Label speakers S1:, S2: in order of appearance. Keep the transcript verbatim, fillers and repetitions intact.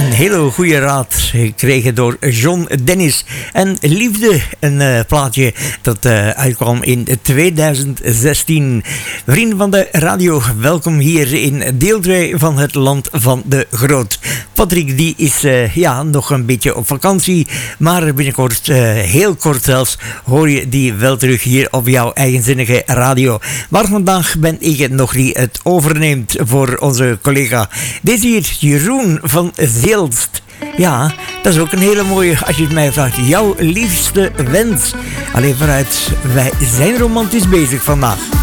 S1: een hele goede raad gekregen door John Dennis. En Liefde, een uh, plaatje dat uh, uitkwam in tweeduizend zestien. Vrienden van de radio, welkom hier in deel twee van het Land van de Groot. Patrick die is uh, ja, nog een beetje op vakantie, maar binnenkort, uh, heel kort zelfs, hoor je die wel terug hier op jouw eigenzinnige radio. Maar vandaag ben ik het nog die het overneemt voor onze collega. Dit hier, Jeroen van Zeelst. Ja, dat is ook een hele mooie, als je het mij vraagt. Jouw liefste wens. Alleen vooruit, wij zijn romantisch bezig vandaag.